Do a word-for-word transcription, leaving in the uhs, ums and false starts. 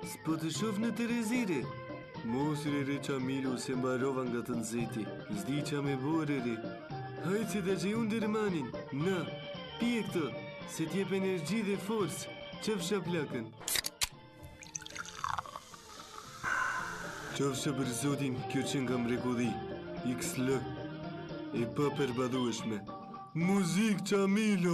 S'po të shof në Terezire. Mos re re Qamilu se mbarova nga të nxehti. S'di qa me bore re. Hajtë se ta që unë dërmanin. Na, pije këtë, se t'jep energji dhe forës. Qëfsha plakën. Qofsha për zotin, kjo që nga mrekulli. X L. E pa përbadhueshme. Muzik Qamilo.